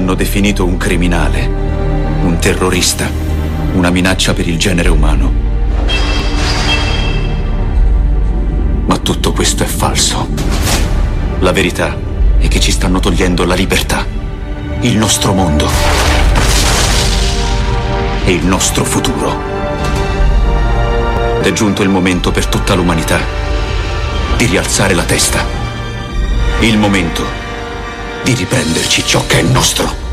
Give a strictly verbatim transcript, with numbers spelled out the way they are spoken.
hanno definito un criminale, un terrorista, una minaccia per il genere umano. Ma tutto questo è falso. La verità è che ci stanno togliendo la libertà, il nostro mondo e il nostro futuro. È giunto il momento per tutta l'umanità di rialzare la testa. Il momento di riprenderci ciò che è nostro.